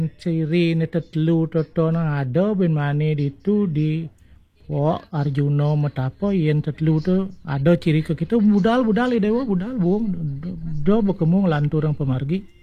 ciri ni tetelu toto nang ada ben mane itu di Wak Arjuna Metapa yen tetelu tu ada ciri ke kita budal dewa budal buang do berkemung lanturang pemargi